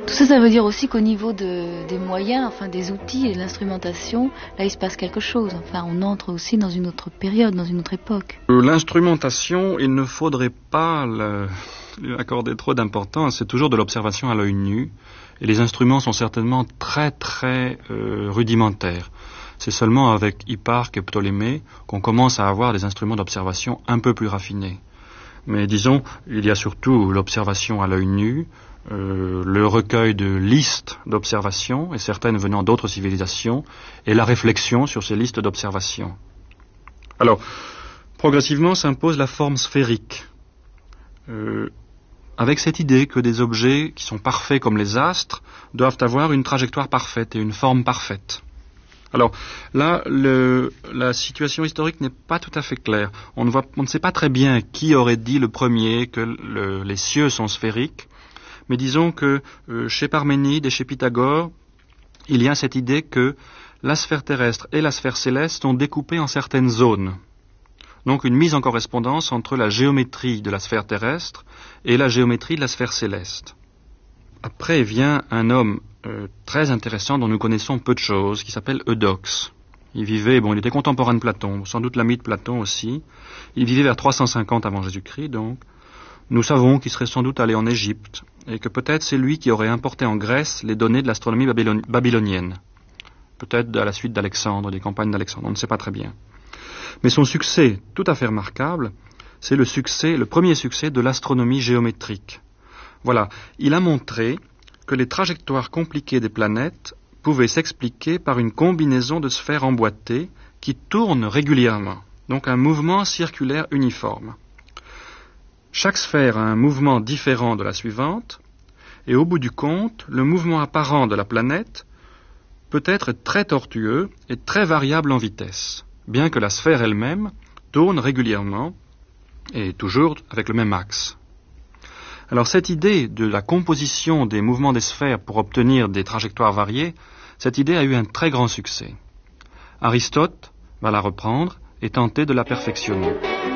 Tout ça, ça veut dire aussi qu'au niveau des moyens, enfin des outils et de l'instrumentation, là il se passe quelque chose. Enfin, on entre aussi dans une autre période, dans une autre époque. L'instrumentation, il ne faudrait pas lui accorder trop d'importance. C'est toujours de l'observation à l'œil nu. Et les instruments sont certainement très très rudimentaires. C'est seulement avec Hipparque et Ptolémée qu'on commence à avoir des instruments d'observation un peu plus raffinés. Mais disons, il y a surtout l'observation à l'œil nu, le recueil de listes d'observations, et certaines venant d'autres civilisations, et la réflexion sur ces listes d'observations. Alors, progressivement s'impose la forme sphérique, avec cette idée que des objets qui sont parfaits comme les astres doivent avoir une trajectoire parfaite et une forme parfaite. Alors là, la situation historique n'est pas tout à fait claire. On ne sait pas très bien qui aurait dit le premier que les cieux sont sphériques, mais disons que chez Parménide et chez Pythagore, il y a cette idée que la sphère terrestre et la sphère céleste sont découpées en certaines zones. Donc une mise en correspondance entre la géométrie de la sphère terrestre et la géométrie de la sphère céleste. Après vient un homme très intéressant dont nous connaissons peu de choses, qui s'appelle Eudoxe. Il était contemporain de Platon, sans doute l'ami de Platon aussi. Il vivait vers 350 avant Jésus-Christ, donc. Nous savons qu'il serait sans doute allé en Égypte, et que peut-être c'est lui qui aurait importé en Grèce les données de l'astronomie babylonienne. Peut-être à la suite d'Alexandre, des campagnes d'Alexandre, on ne sait pas très bien. Mais son succès, tout à fait remarquable, c'est le premier succès de l'astronomie géométrique. Voilà, il a montré que les trajectoires compliquées des planètes pouvaient s'expliquer par une combinaison de sphères emboîtées qui tournent régulièrement, donc un mouvement circulaire uniforme. Chaque sphère a un mouvement différent de la suivante, et au bout du compte, le mouvement apparent de la planète peut être très tortueux et très variable en vitesse, bien que la sphère elle-même tourne régulièrement et toujours avec le même axe. Alors cette idée de la composition des mouvements des sphères pour obtenir des trajectoires variées, cette idée a eu un très grand succès. Aristote va la reprendre et tenter de la perfectionner.